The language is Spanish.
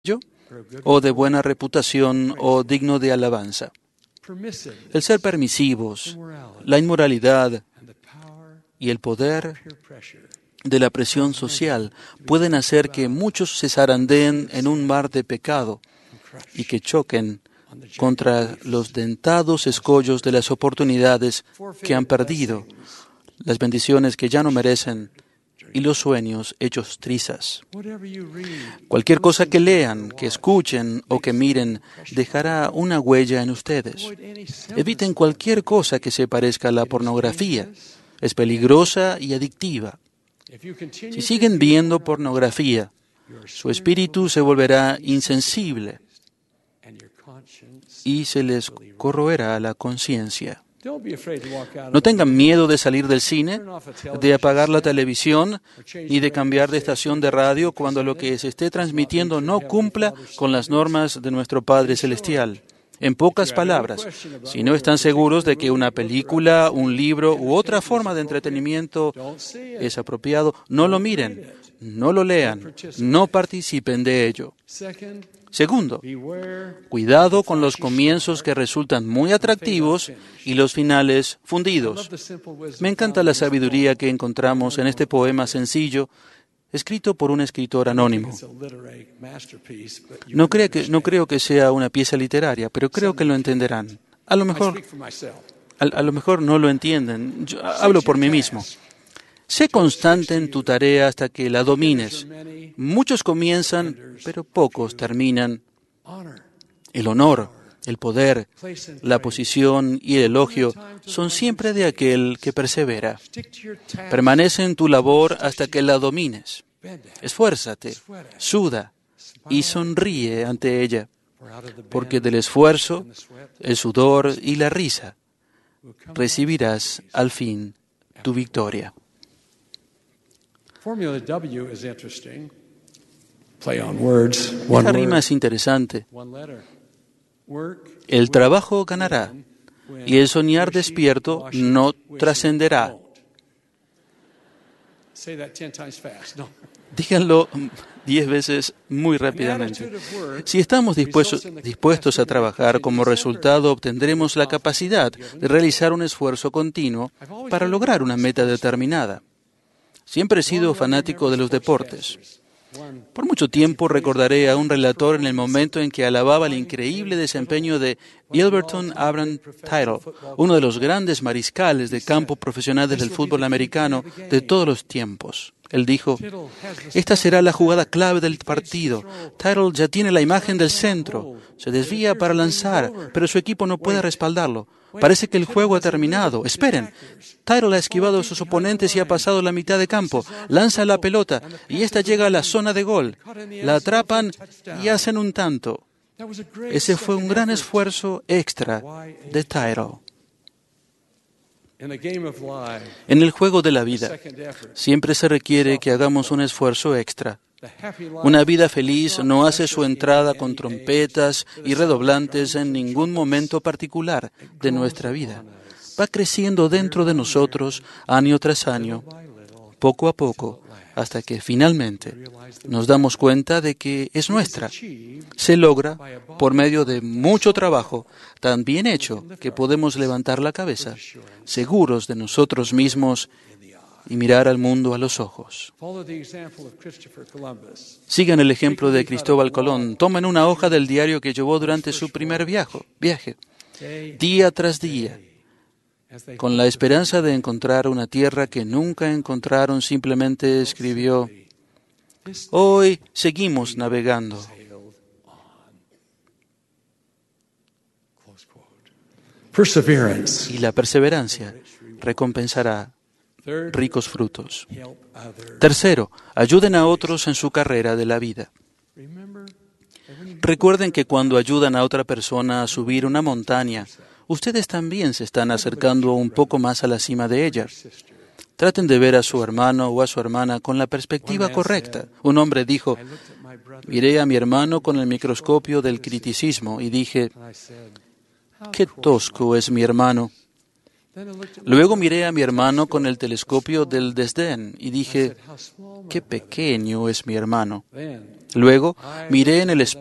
o de buena reputación o digno de alabanza. El ser permisivos, la inmoralidad y el poder de la presión social pueden hacer que muchos se zarandeen en un mar de pecado y que choquen contra los dentados escollos de las oportunidades que han perdido, las bendiciones que ya no merecen y los sueños hechos trizas. Cualquier cosa que lean, que escuchen o que miren dejará una huella en ustedes. Eviten cualquier cosa que se parezca a la pornografía. Es peligrosa y adictiva. Si siguen viendo pornografía, su espíritu se volverá insensible y se les corroerá la conciencia. No tengan miedo de salir del cine, de apagar la televisión y de cambiar de estación de radio cuando lo que se esté transmitiendo no cumpla con las normas de nuestro Padre Celestial. En pocas palabras, si no están seguros de que una película, un libro u otra forma de entretenimiento es apropiado, no lo miren, no lo lean, no participen de ello. Segundo, cuidado con los comienzos que resultan muy atractivos y los finales fundidos. Me encanta la sabiduría que encontramos en este poema sencillo, escrito por un escritor anónimo. No creo que sea una pieza literaria, pero creo que lo entenderán. A lo mejor no lo entienden. Yo hablo por mí mismo. Sé constante en tu tarea hasta que la domines. Muchos comienzan, pero pocos terminan. El honor, el poder, la posición y el elogio son siempre de aquel que persevera. Permanece en tu labor hasta que la domines. Esfuérzate, suda y sonríe ante ella, porque del esfuerzo, el sudor y la risa recibirás al fin tu victoria. Esta rima es interesante. El trabajo ganará y el soñar despierto no trascenderá. Díganlo 10 veces muy rápidamente. Si estamos dispuestos a trabajar, como resultado obtendremos la capacidad de realizar un esfuerzo continuo para lograr una meta determinada. Siempre he sido fanático de los deportes. Por mucho tiempo recordaré a un relator en el momento en que alababa el increíble desempeño de Gilberton Abraham Tittle, uno de los grandes mariscales de campo profesionales del fútbol americano de todos los tiempos. Él dijo: esta será la jugada clave del partido. Tittle ya tiene la imagen del centro. Se desvía para lanzar, pero su equipo no puede respaldarlo. Parece que el juego ha terminado. Esperen. Tittle ha esquivado a sus oponentes y ha pasado la mitad de campo. Lanza la pelota y esta llega a la zona de gol. La atrapan y hacen un tanto. Ese fue un gran esfuerzo extra de Tittle. En el juego de la vida, siempre se requiere que hagamos un esfuerzo extra. Una vida feliz no hace su entrada con trompetas y redoblantes en ningún momento particular de nuestra vida. Va creciendo dentro de nosotros año tras año, poco a poco, hasta que finalmente nos damos cuenta de que es nuestra. Se logra por medio de mucho trabajo, tan bien hecho que podemos levantar la cabeza, seguros de nosotros mismos y mirar al mundo a los ojos. Sigan el ejemplo de Cristóbal Colón. Tomen una hoja del diario que llevó durante su primer viaje, día tras día, con la esperanza de encontrar una tierra que nunca encontraron. Simplemente escribió: hoy seguimos navegando. Y la perseverancia recompensará ricos frutos. Tercero, ayuden a otros en su carrera de la vida. Recuerden que cuando ayudan a otra persona a subir una montaña, ustedes también se están acercando un poco más a la cima de ella. Traten de ver a su hermano o a su hermana con la perspectiva correcta. Un hombre dijo: miré a mi hermano con el microscopio del criticismo y dije: qué tosco es mi hermano. Luego miré a mi hermano con el telescopio del desdén y dije, qué pequeño es mi hermano. Luego miré en el